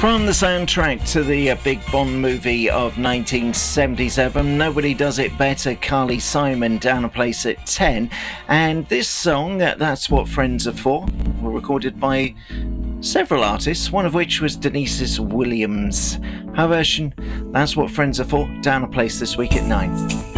From the soundtrack to the big Bond movie of 1977, Nobody Does It Better, Carly Simon, down a place at 10. And this song, That's What Friends Are For, were recorded by several artists, one of which was Denise's Williams. Her version, That's What Friends Are For, down a place this week at 9.